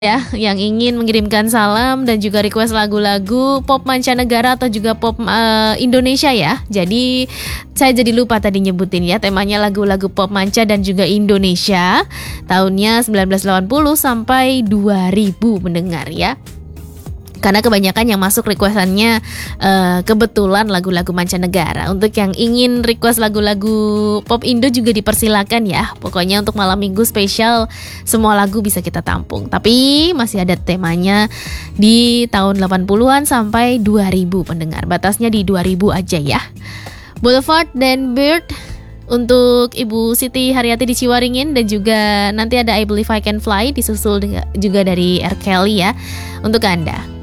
ya yang ingin mengirimkan salam dan juga request lagu-lagu pop mancanegara atau juga pop Indonesia ya. Jadi saya jadi lupa tadi nyebutin ya, temanya lagu-lagu pop manca dan juga Indonesia tahunnya 1980 sampai 2000 mendengar ya. Karena kebanyakan yang masuk requestannya kebetulan lagu-lagu mancanegara. Untuk yang ingin request lagu-lagu pop Indo juga dipersilakan ya. Pokoknya untuk malam minggu spesial semua lagu bisa kita tampung. Tapi masih ada temanya di tahun 80-an sampai 2000 pendengar. Batasnya di 2000 aja ya. Boulevard dan Bird untuk Ibu Siti Haryati di Ciwaringin, dan juga nanti ada I Believe I Can Fly disusul juga dari R. Kelly ya untuk Anda.